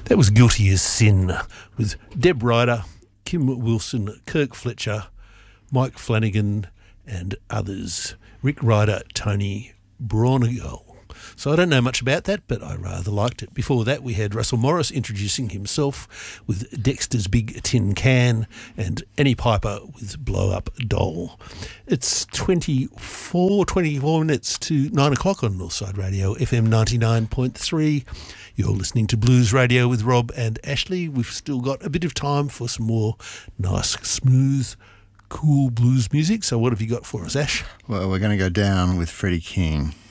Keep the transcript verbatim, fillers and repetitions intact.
That was Guilty as Sin with Deb Ryder, Kim Wilson, Kirk Fletcher, Mike Flanagan and others. Rick Ryder, Tony Braunagel. So I don't know much about that, but I rather liked it. Before that, we had Russell Morris introducing himself with Dexter's Big Tin Can and Annie Piper with Blow Up Doll. It's twenty-four, twenty-four minutes to nine o'clock on Northside Radio, F M ninety-nine point three. You're listening to Blues Radio with Rob and Ashley. We've still got a bit of time for some more nice, smooth, cool blues music. So what have you got for us, Ash? Well, we're going to go down with Freddie King.